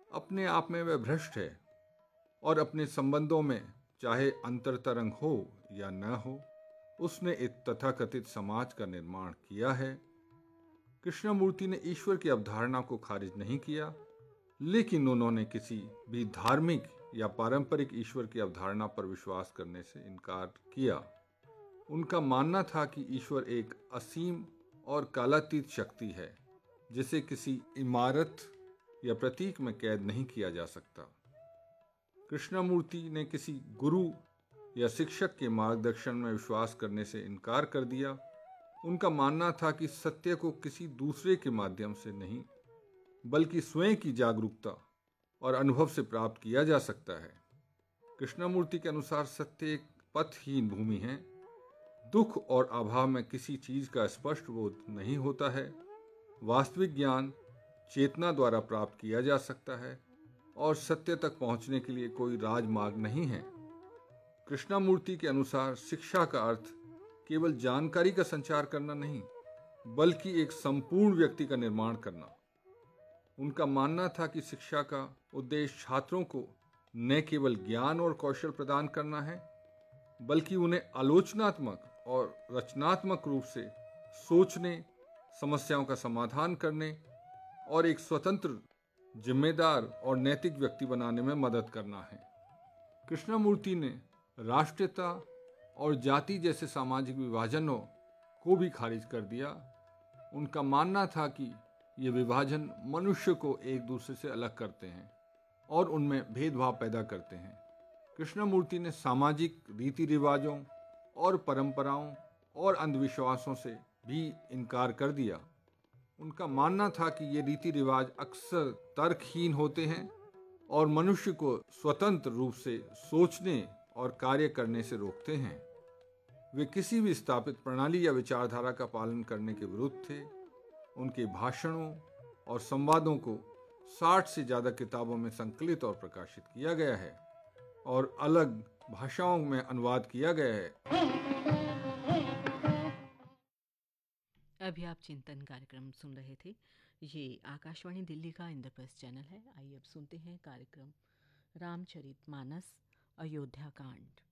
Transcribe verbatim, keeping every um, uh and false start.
अपने आप में वह भ्रष्ट है और अपने संबंधों में चाहे अंतरतरंग हो या न हो, उसने एक तथाकथित समाज का निर्माण किया है। कृष्णमूर्ति ने ईश्वर की अवधारणा को खारिज नहीं किया, लेकिन उन्होंने किसी भी धार्मिक या पारंपरिक ईश्वर की अवधारणा पर विश्वास करने से इनकार किया। उनका मानना था कि ईश्वर एक असीम और कालातीत शक्ति है, जिसे किसी इमारत या प्रतीक में कैद नहीं किया जा सकता। कृष्णमूर्ति ने किसी गुरु या शिक्षक के मार्गदर्शन में विश्वास करने से इनकार कर दिया। उनका मानना था कि सत्य को किसी दूसरे के माध्यम से नहीं, बल्कि स्वयं की जागरूकता और अनुभव से प्राप्त किया जा सकता है। कृष्णमूर्ति के अनुसार सत्य एक पथहीन भूमि है। दुख और अभाव में किसी चीज का स्पष्ट बोध नहीं होता है। वास्तविक ज्ञान चेतना द्वारा प्राप्त किया जा सकता है और सत्य तक पहुंचने के लिए कोई राजमार्ग नहीं है। कृष्णमूर्ति के अनुसार शिक्षा का अर्थ केवल जानकारी का संचार करना नहीं, बल्कि एक संपूर्ण व्यक्ति का निर्माण करना। उनका मानना था कि शिक्षा का उद्देश्य छात्रों को न केवल ज्ञान और कौशल प्रदान करना है, बल्कि उन्हें आलोचनात्मक और रचनात्मक रूप से सोचने, समस्याओं का समाधान करने और एक स्वतंत्र, जिम्मेदार और नैतिक व्यक्ति बनाने में मदद करना है। कृष्णमूर्ति ने राष्ट्रीयता और जाति जैसे सामाजिक विभाजनों को भी खारिज कर दिया। उनका मानना था कि ये विभाजन मनुष्य को एक दूसरे से अलग करते हैं और उनमें भेदभाव पैदा करते हैं। कृष्णमूर्ति ने सामाजिक रीति रिवाजों और परंपराओं और अंधविश्वासों से भी इनकार कर दिया। उनका मानना था कि ये रीति रिवाज अक्सर तर्कहीन होते हैं और मनुष्य को स्वतंत्र रूप से सोचने और कार्य करने से रोकते हैं। वे किसी भी स्थापित प्रणाली या विचारधारा का पालन करने के विरुद्ध थे। उनके भाषणों और संवादों को साठ से ज्यादा किताबों में संकलित और प्रकाशित किया गया है और अलग भाषाओं में अनुवाद किया गया है। अभी आप चिंतन कार्यक्रम सुन रहे थे। ये आकाशवाणी दिल्ली का इंद्रप्रस्थ चैनल है। आइए अब सुनते हैं कार्यक्रम रामचरितमानस अयोध्या कांड।